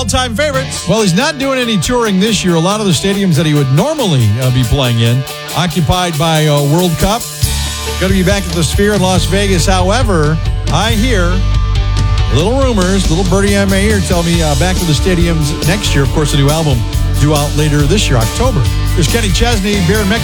All-time favorites. Well, he's not doing any touring this year. A lot of the stadiums that he would normally be playing in, occupied by World Cup. Going to be back at the Sphere in Las Vegas. However, I hear little rumors, little birdie in my ear tell me back to the stadiums next year. Of course, the new album due out later this year, October. There's Kenny Chesney, Beer and Mexico.